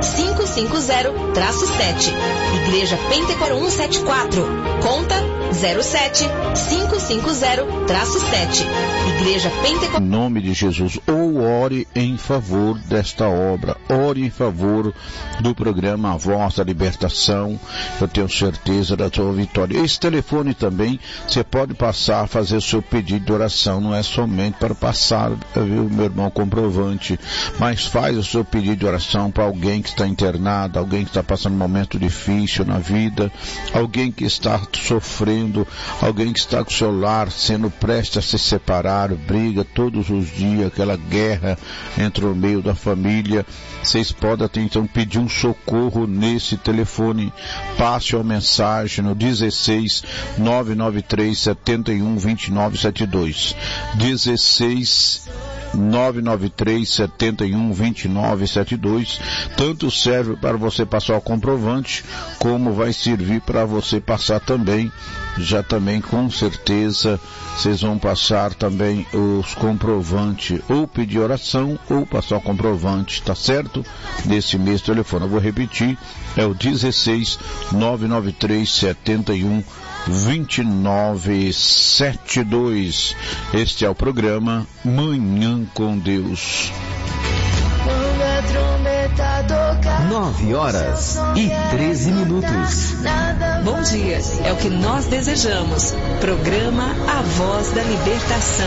550-7. Igreja Pentecostal 174. Conta 07-550-7. Igreja Pentecostal. Em nome de Jesus, ou ore em favor desta obra, ore em favor do programa A Voz da Libertação. Eu tenho certeza da tua vitória. Esse telefone também, você pode passar a fazer o seu pedido de oração, não é somente para passar, viu, meu irmão, comprovante, mas faz o seu pedido de oração para alguém que está internado, alguém que está passando um momento difícil na vida, alguém que está sofrendo, alguém que está com o seu lar sendo prestes a se separar, briga todos os dias, aquela guerra entre o meio da família. Vocês podem então pedir um socorro nesse telefone. Passe a mensagem no 16 993 71 29 72. 16 993 71 29 72. Tanto serve para você passar o comprovante, como vai servir para você passar também, já também com certeza vocês vão passar também os comprovantes, ou pedir oração ou passar o comprovante, tá certo? Nesse mesmo telefone, eu vou repetir, é o 16 993 71 2972. Este é o programa Manhã com Deus. 9h13. Bom dia, é o que nós desejamos. Programa A Voz da Libertação.